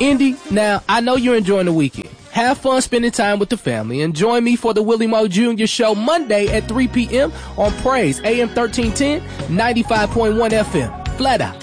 Indy, now, I know you're enjoying the weekend. Have fun spending time with the family and join me for the Willie Moe Jr. Show Monday at 3 p.m. on Praise AM 1310, 95.1 FM. Flat out.